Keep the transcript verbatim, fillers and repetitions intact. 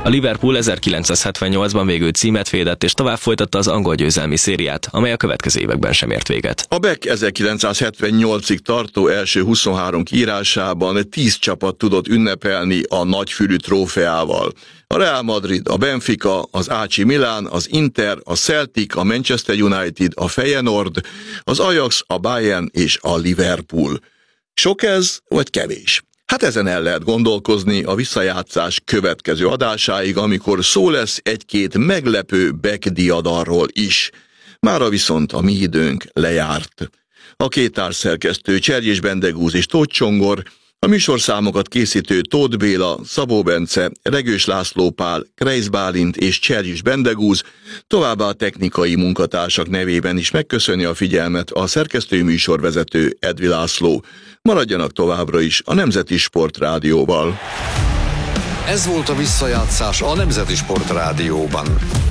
A Liverpool ezerkilencszázhetvennyolcban végül címet védett, és tovább folytatta az angol győzelmi szériát, amely a következő években sem ért véget. A Beck ezerkilencszázhetvennyolcig tartó első huszonhárom kiírásában tíz csapat tudott ünnepelni a nagyfülű trófeával. A Real Madrid, a Benfica, az á cé Milan, az Inter, a Celtic, a Manchester United, a Feyenoord, az Ajax, a Bayern és a Liverpool. Sok ez, vagy kevés? Hát ezen el lehet gondolkozni a visszajátszás következő adásáig, amikor szó lesz egy-két meglepő Beck diadalról is. Mára viszont a mi időnk lejárt. A két társszerkesztő Cserjés Bendegúz és Tóth Csongor, a műsorszámokat készítő Tóth Béla, Szabó Bence, Regős László Pál, Kreisz Bálint és Cserjés Bendegúz, továbbá a technikai munkatársak nevében is megköszöni a figyelmet a szerkesztői műsorvezető Edvi László. Maradjanak továbbra is a Nemzeti Sport Rádióval. Ez volt a visszajátszás a Nemzeti Sport Rádióban.